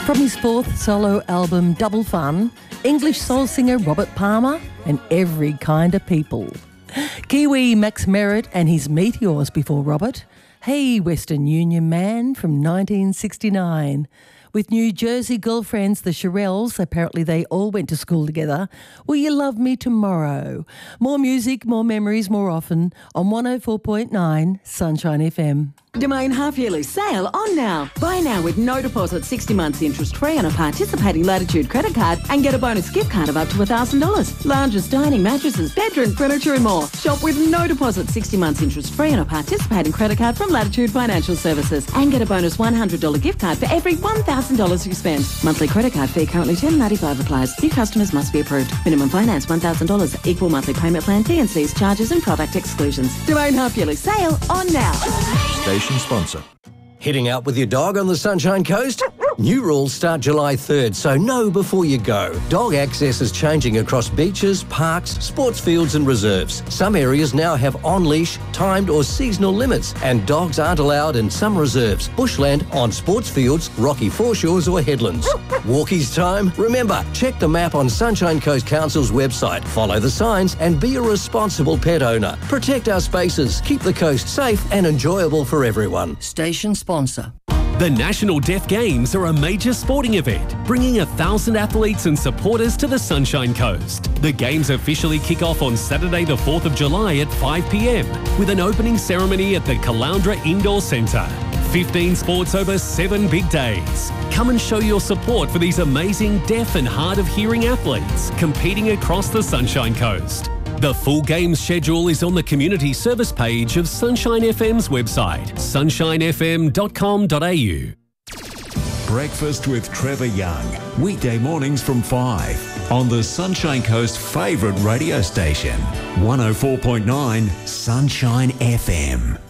From his fourth solo album, Double Fun, English soul singer Robert Palmer and every kind of people. Kiwi Max Merritt and his Meteors before Robert. Hey Western Union Man from 1969. With New Jersey girlfriends, the Shirelles, apparently they all went to school together. Will You Love Me Tomorrow? More music, more memories, more often on 104.9 Sunshine FM. Domain half-yearly sale on now. Buy now with no deposit, 60 months interest-free on a participating Latitude credit card and get a bonus gift card of up to $1,000. Lounges, dining, mattresses, bedroom furniture and more. Shop with no deposit, 60 months interest-free on a participating credit card from Latitude Financial Services and get a bonus $100 gift card for every $1,000 you spend. Monthly credit card fee currently $10.95 applies. New customers must be approved. Minimum finance $1,000. Equal monthly payment plan, T&Cs, charges and product exclusions. Domain half-yearly sale on now. Station sponsor. Heading out with your dog on the Sunshine Coast? New rules start July 3rd, so know before you go. Dog access is changing across beaches, parks, sports fields and reserves. Some areas now have on-leash, timed or seasonal limits, and dogs aren't allowed in some reserves, bushland, on sports fields, rocky foreshores or headlands. Walkies time? Remember, check the map on Sunshine Coast Council's website, follow the signs and be a responsible pet owner. Protect our spaces, keep the coast safe and enjoyable for everyone. Station sponsor. The National Deaf Games are a major sporting event, bringing 1,000 athletes and supporters to the Sunshine Coast. The Games officially kick off on Saturday the 4th of July at 5 p.m, with an opening ceremony at the Caloundra Indoor Centre. 15 sports over 7 big days. Come and show your support for these amazing deaf and hard of hearing athletes competing across the Sunshine Coast. The full games schedule is on the community service page of Sunshine FM's website, sunshinefm.com.au. Breakfast with Trevor Young. Weekday mornings from 5 on the Sunshine Coast favourite radio station, 104.9 Sunshine FM.